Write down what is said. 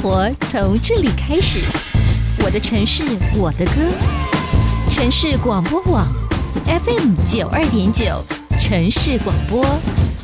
活从这里开始，我的城市，我的歌。城市广播网 FM 92.9，城市广播。